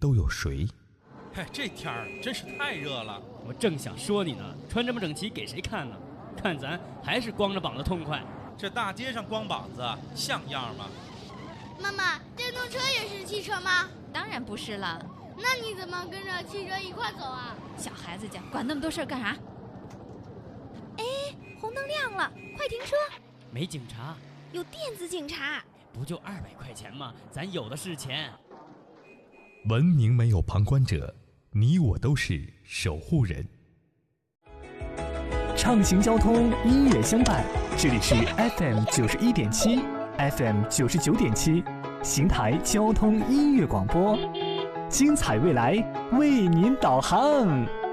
都有谁。 嘿，这天儿真是太热了。 我正想说你呢，穿这么整齐给谁看呢？看咱还是光着膀子痛快。 这大街上光膀子像样吗？ 妈妈，电动车也是汽车吗？ 当然不是了。 那你怎么跟着汽车一块走啊？ 小孩子家管那么多事儿干啥？哎，红灯亮了，快停车！ 没警察， 有电子警察。 不就200块钱吗？咱有的是钱。 文明没有旁观者，你我都是守护人。 畅行交通，音乐相伴，这里是 FM 91.7 FM 99.7邢台交通音乐广播，精彩未来为您导航。